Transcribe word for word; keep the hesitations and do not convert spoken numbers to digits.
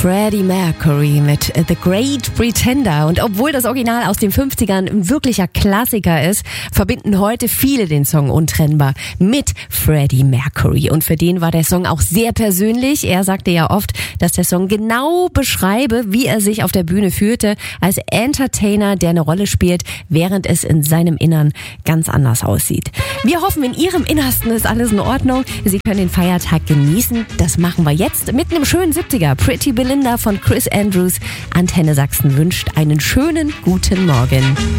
Freddie Mercury mit The Great Pretender. Und obwohl das Original aus den fünfzigern ein wirklicher Klassiker ist, verbinden heute viele den Song untrennbar mit Freddie Mercury. Und für den war der Song auch sehr persönlich. Er sagte ja oft, dass der Song genau beschreibe, wie er sich auf der Bühne fühlte, als Entertainer, der eine Rolle spielt, während es in seinem Innern ganz anders aussieht. Wir hoffen, in Ihrem Innersten ist alles in Ordnung. Sie können den Feiertag genießen. Das machen wir jetzt mit einem schönen siebziger. Pretty Belinda von Chris Andrews. Antenne Sachsen wünscht einen schönen guten Morgen.